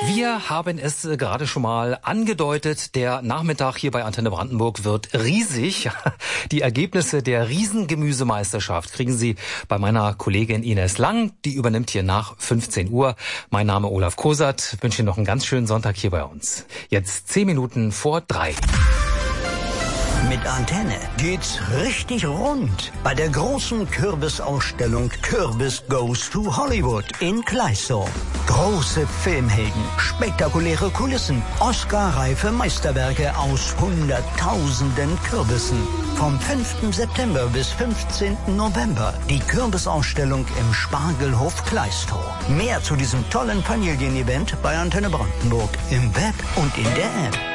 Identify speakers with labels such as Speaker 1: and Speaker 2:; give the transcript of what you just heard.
Speaker 1: Wir haben es gerade schon mal angedeutet, der Nachmittag hier bei Antenne Brandenburg wird riesig. Die Ergebnisse der Riesengemüsemeisterschaft kriegen Sie bei meiner Kollegin Ines Lang. Die übernimmt hier nach 15 Uhr. Mein Name Olaf Kosat. Ich wünsche Ihnen noch einen ganz schönen Sonntag hier bei uns. Jetzt 10 Minuten vor 3.
Speaker 2: Mit Antenne geht's richtig rund bei der großen Kürbisausstellung Kürbis Goes to Hollywood in Kleißau. Große Filmhelden, spektakuläre Kulissen, Oscar-reife Meisterwerke aus Hunderttausenden Kürbissen. Vom 5. September bis 15. November die Kürbisausstellung im Spargelhof Kleißau. Mehr zu diesem tollen Familienevent bei Antenne Brandenburg im Web und in der App.